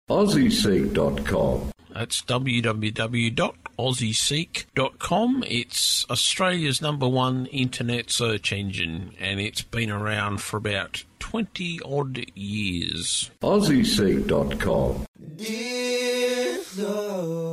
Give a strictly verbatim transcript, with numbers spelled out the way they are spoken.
Aussie Seek dot com. That's w w w dot aussie seek dot com. It's Australia's number one internet search engine, and it's been around for about twenty odd years. Aussie Seek dot com. Dear Lord.